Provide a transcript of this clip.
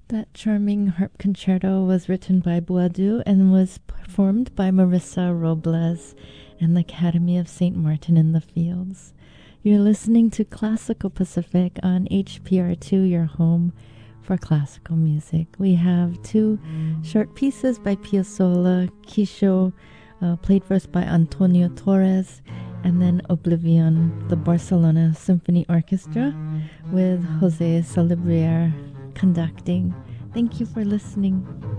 That charming harp concerto was written by Boileau and was performed by Marissa Robles and the Academy of St. Martin in the Fields. You're listening to Classical Pacific on HPR2, your home for classical music. We have two short pieces by Piazzolla, Quixo, played first by Antonio Torres, and then Oblivion, the Barcelona Symphony Orchestra, with Jose Celebrier conducting. Thank you for listening.